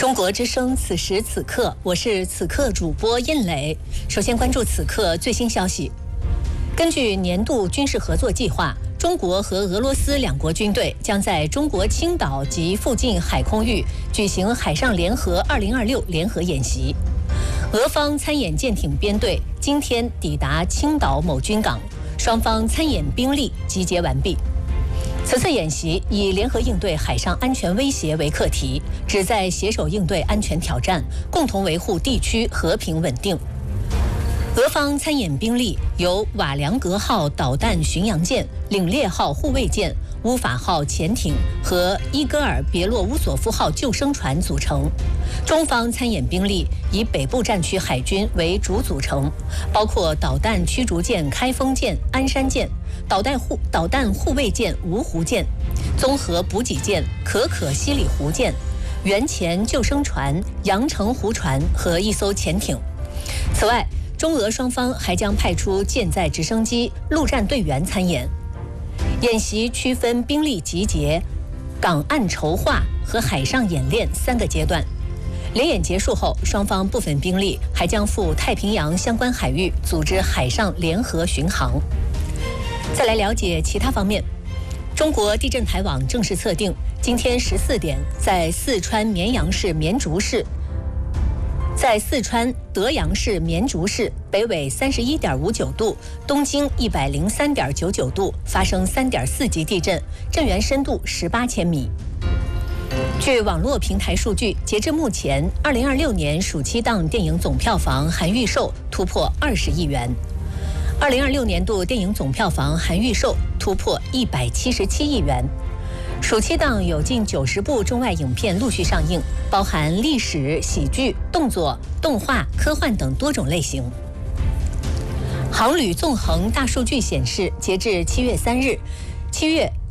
中国之声，此时此刻，我是此刻主播印磊。首先关注此刻最新消息。根据年度军事合作计划，中国和俄罗斯两国军队将在中国青岛及附近海空域举行海上联合2026联合演习。俄方参演舰艇编队今天抵达青岛某军港，双方参演兵力集结完毕。此次演习以联合应对海上安全威胁为课题，旨在携手应对安全挑战，共同维护地区和平稳定。俄方参演兵力由瓦良格号导弹巡洋舰、领烈号护卫舰、乌法号潜艇和伊戈尔别洛乌索夫号救生船组成。中方参演兵力以北部战区海军为主组成，包括导弹驱逐舰开封舰、鞍山舰、导弹护卫舰芜湖舰、综合补给舰可可西里湖舰、原潜救生船阳澄湖船和一艘潜艇。此外，中俄双方还将派出舰载直升机、陆战队员参演。演习区分兵力集结、港岸筹划和海上演练3个阶段。联演结束后，双方部分兵力还将赴太平洋相关海域组织海上联合巡航。再来了解其他方面。中国地震台网正式测定，今天14点，在四川德阳市绵竹市北纬31.59度，东经103.99度发生3.4级地震，震源深度18千米。据网络平台数据，截至目前，2026年暑期档电影总票房含预售突破20亿元。2026年度电影总票房含预售突破177亿元。暑期档有近90部中外影片陆续上映，包含历史、喜剧、动作、动画、科幻等多种类型。航旅纵横大数据显示，截至7月3日，7月